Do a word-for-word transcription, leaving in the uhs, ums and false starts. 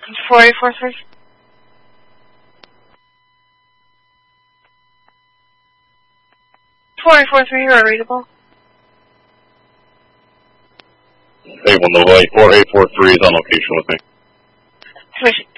four eight four three. four eight four three, you are readable. Hey, one Nova, four eight four three is on location with me. Switch.